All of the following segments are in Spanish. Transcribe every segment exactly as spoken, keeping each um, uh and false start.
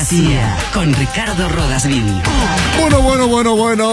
Fantasía con Ricardo Rodasvili. Bueno, bueno, bueno, bueno.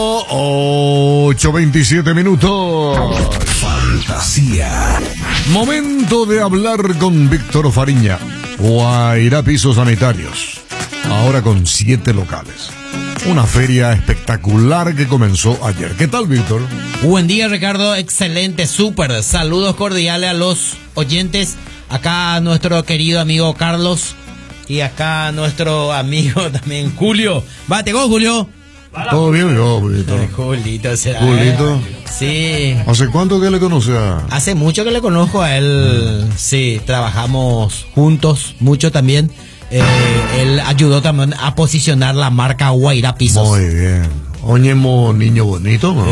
ocho veintisiete minutos. Fantasía. Momento de hablar con Víctor Fariña. Guairá Pisos Sanitarios. Ahora con siete locales. Una feria espectacular que comenzó ayer. ¿Qué tal, Víctor? Buen día, Ricardo. Excelente, súper. Saludos cordiales a los oyentes. Acá nuestro querido amigo Carlos. Y acá nuestro amigo también, Julio. Bate go, Julio. ¿Todo bien, yo, Julito? Ay, Julito, será. Julito. Sí. ¿Hace cuánto que le conoce a...? Hace mucho que le conozco a él. Mm. Sí, trabajamos juntos, mucho también. Eh, él ayudó también a posicionar la marca Guairá Pisos. Muy bien. Oye, mo, niño bonito, ¿no?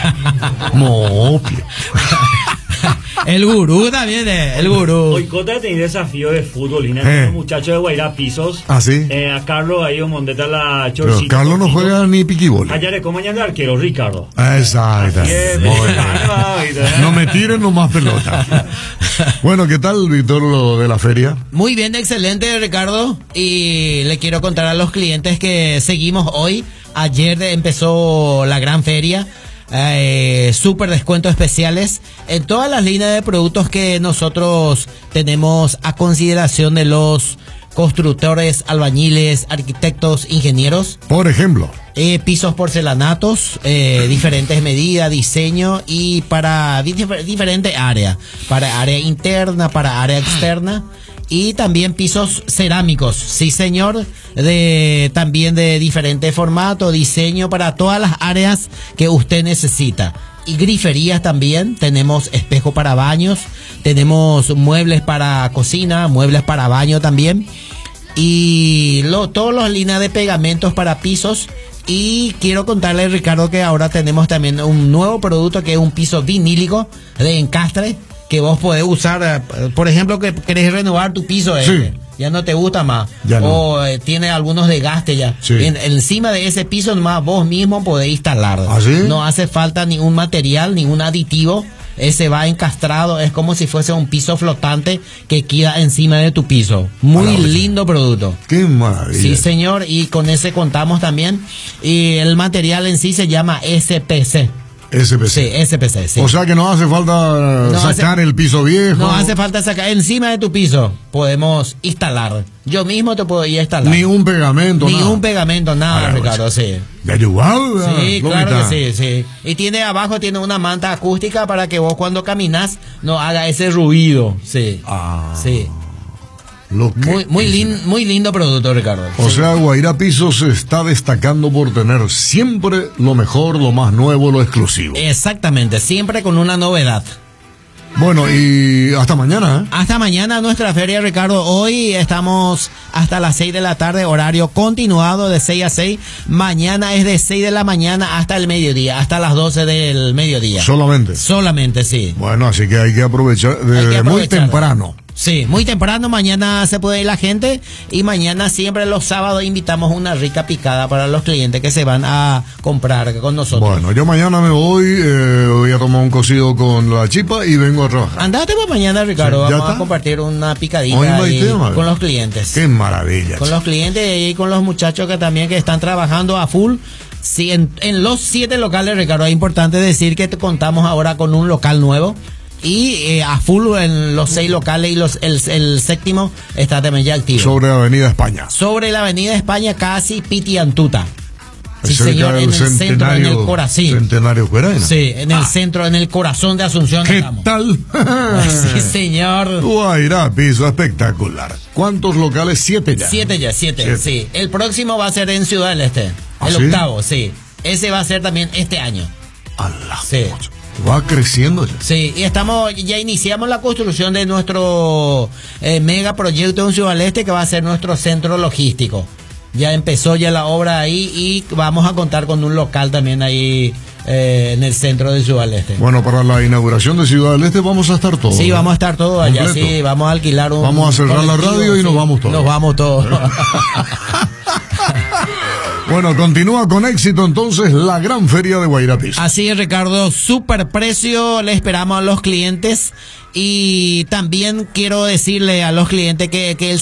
Mopio. El gurú también, eh, el gurú. Hoy Cota ha tenido desafío de fútbol y eh. un muchacho de Guairá Pisos. ¿Ah, sí? Eh, a Carlos ahí un mondeta la Pero chorcita. Carlos no juega ni piquibol. Ayer es como mañana el arquero, Ricardo. Exacto. No me tiren nomás pelota. Bueno, ¿qué tal, Víctor, lo de la feria? Muy bien, excelente, Ricardo. Y le quiero contar a los clientes que seguimos hoy. Ayer empezó la gran feria. Eh, super descuentos especiales en todas las líneas de productos que nosotros tenemos a consideración de los constructores, albañiles, arquitectos, ingenieros. Por ejemplo, eh, pisos porcelanatos, eh, diferentes medidas, diseño y para dif- diferentes áreas, para área interna, para área externa. Y también pisos cerámicos, sí señor, de también de diferente formato, diseño para todas las áreas que usted necesita. Y griferías también, tenemos espejo para baños, tenemos muebles para cocina, muebles para baño también. Y lo, todas las líneas de pegamentos para pisos. Y quiero contarle, Ricardo, que ahora tenemos también un nuevo producto que es un piso vinílico de encastre. Que vos podés usar, por ejemplo, que querés renovar tu piso, eh, sí. ya no te gusta más, ya no. o eh, tiene algunos desgastes ya. Sí. En, encima de ese piso nomás vos mismo podés instalar. ¿Ah, sí? No hace falta ningún material, ningún aditivo. Ese va encastrado, es como si fuese un piso flotante que queda encima de tu piso. Muy maravilla. Lindo producto. Qué maravilla. Sí, señor, y con ese contamos también. Y el material en sí se llama S P C. S P C. Sí, S P C, sí. O sea que no hace falta no sacar hace, el piso viejo. No hace falta sacar. Encima de tu piso podemos instalar. Yo mismo te puedo ir a instalar. Ni un pegamento, Ni nada. un pegamento, nada, ah, Ricardo, sí. ¿De ayudar? Sí, claro que sí, sí. Y tiene abajo, tiene una manta acústica para que vos cuando caminas no haga ese ruido. Sí. Ah. Sí. Lo que Muy, muy, lin, muy lindo producto, Ricardo. O sí. sea, Guairá Pisos se está destacando por tener siempre lo mejor, lo más nuevo, lo exclusivo. Exactamente, siempre con una novedad. Bueno, y hasta mañana, ¿eh? Hasta mañana nuestra feria, Ricardo. Hoy estamos hasta las seis de la tarde, horario continuado de seis a seis. Mañana es de seis de la mañana hasta el mediodía, hasta las doce del mediodía. Solamente. Solamente, sí. Bueno, así que hay que aprovechar desde Hay que muy aprovechar. temprano. Sí, muy temprano, mañana se puede ir la gente y mañana siempre los sábados invitamos una rica picada para los clientes que se van a comprar con nosotros. Bueno, yo mañana me voy, eh, voy a tomar un cocido con la chipa y vengo a trabajar. Andate para mañana, Ricardo, Sí, ¿ya vamos está? a compartir una picadita Hoy ahí tema, con los clientes. Qué maravilla. Con los clientes y con los muchachos que también que están trabajando a full. Sí, en, en los siete locales, Ricardo, es importante decir que te contamos ahora con un local nuevo. Y eh, a full en los seis locales y los el, el séptimo está también ya activo. Sobre Avenida España. Sobre la Avenida España, casi Pitiantuta. Sí, Cerca señor, del en el centro, en el corazón. Centenario Cuerena. Sí, en el Ah. centro, en el corazón de Asunción. ¿Qué estamos. tal? Sí, señor. Guairá Piso, espectacular. ¿Cuántos locales? Siete ya. Siete ya, siete, Siete. sí. El próximo va a ser en Ciudad del Este. ¿Ah, el sí? octavo, sí. Ese va a ser también este año. Allah, Sí. va creciendo ya. Sí, y estamos, ya iniciamos la construcción de nuestro eh, mega proyecto en Ciudad del Este, que va a ser nuestro centro logístico. Ya empezó ya la obra ahí y vamos a contar con un local también ahí eh, en el centro de Ciudad del Este. Bueno, para la inauguración de Ciudad del Este vamos a estar todos. Sí, ¿eh? vamos a estar todos allá, Completo. sí, vamos a alquilar un... Vamos a cerrar la colectivo, radio y nos sí. vamos todos. Nos vamos todos. Bueno, continúa con éxito entonces la gran feria de Guairá Pisos. Así es, Ricardo, super precio, le esperamos a los clientes y también quiero decirle a los clientes que, que el